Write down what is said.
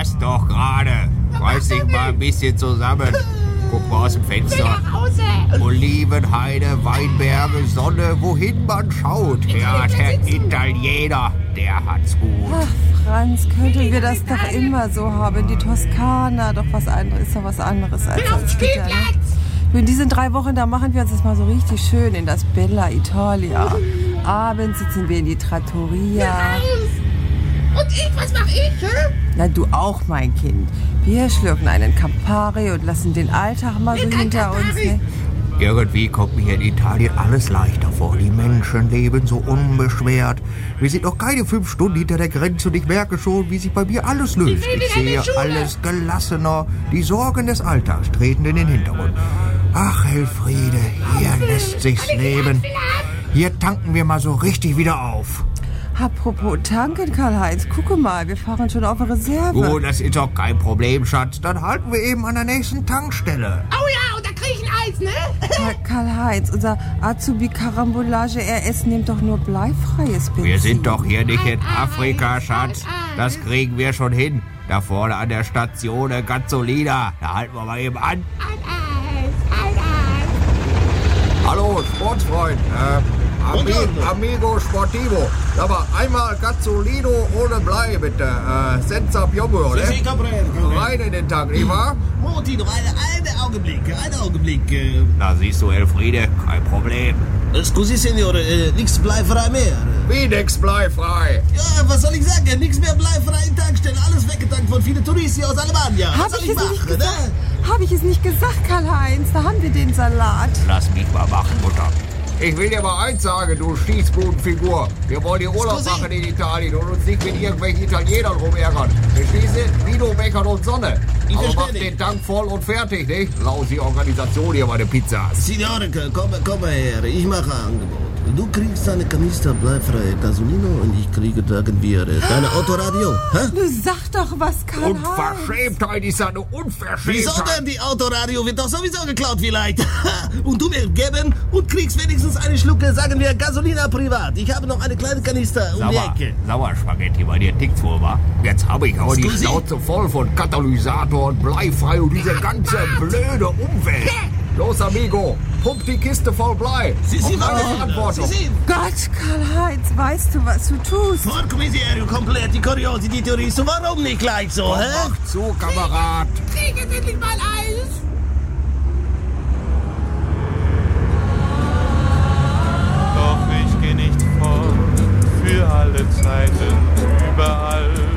passt doch gerade. Reiß dich mal ein bisschen zusammen. Guck mal aus dem Fenster. Olivenhaine, Weinberge, Sonne, wohin man schaut. Ja, der Italiener, der hat's gut. Ach, Franz, könnten wir das doch immer so haben. Die Toskana, doch was anderes, ist doch was anderes als Italien. In diesen 3 Wochen, da machen wir uns das mal so richtig schön in das Bella Italia. Abends sitzen wir in die Trattoria. Und ich, was mach ich, hä? Na, du auch, mein Kind. Wir schlürfen einen Campari und lassen den Alltag mal so hinter uns. Ne? Irgendwie kommt mir hier in Italien alles leichter vor. Die Menschen leben so unbeschwert. Wir sind noch keine 5 Stunden hinter der Grenze und ich merke schon, wie sich bei mir alles löst. Ich sehe alles gelassener. Die Sorgen des Alltags treten in den Hintergrund. Ach, Elfriede, hier lässt sich's leben. Hier tanken wir mal so richtig wieder auf. Apropos tanken, Karl-Heinz, gucke mal, wir fahren schon auf Reserve. Oh, das ist doch kein Problem, Schatz. Dann halten wir eben an der nächsten Tankstelle. Oh ja, und da krieg ich ein Eis, ne? Karl-Heinz, unser Azubi Karambolage RS nimmt doch nur bleifreies Benzin. Wir sind doch hier nicht in Afrika, Schatz. Das kriegen wir schon hin. Da vorne an der Station Gasolina. Da halten wir mal eben an. Hallo, Sportsfreund. Amigo Sportivo. Aber einmal Gasolino ohne Blei, bitte. Senza Piombo, ne? Rein in den Tank, nicht wahr? Moti, noch einen Augenblick. Na, siehst du, Elfriede, kein Problem. Scusi, Signore, nix bleifrei mehr. Wie nix bleifrei? Ja, was soll ich sagen? Nix mehr bleifrei in Tankstellen. Alles weggetankt von vielen Touristen aus Alemania. Hab ich es nicht gesagt, Karl-Heinz? Da haben wir den Salat. Lass mich mal machen, Mutter. Ich will dir mal eins sagen, du Schießbudenfigur. Wir wollen hier Urlaub machen in Italien und uns nicht mit irgendwelchen Italienern rumärgern. Beschließe, Vino, Becher und Sonne. Aber mach den Tank voll und fertig, nicht? Lausi Organisation hier bei den Pizzas. Signore, komm mal her. Ich mache ein Angebot. Du kriegst eine Kanister bleifreie Gasolino und ich kriege, sagen wir, deine Autoradio. Hä? Du sag doch was, Karl-Heinz. Unverschämtheit ist eine Unverschämtheit. Wieso denn? Die Autoradio wird doch sowieso geklaut vielleicht. Und du mir geben und kriegst wenigstens eine Schlucke, sagen wir, Gasolina privat. Ich habe noch eine kleine Kanister um die Ecke. Sauerspaghetti, bei dir tickt's wohl, wa? Jetzt habe ich auch die Schnauze voll von Katalysator und bleifrei und diese ganze blöde Umwelt. Los, Amigo, pump die Kiste voll Blei. Sie meine Verantwortung. Gott, Karl-Heinz, weißt du, was du tust? Por commissario, komplett die Curiosity Touristen. Warum nicht gleich so, hä? Mach zu, Kamerad. Krieg jetzt endlich mal Eis. Doch ich geh nicht fort für alle Zeiten.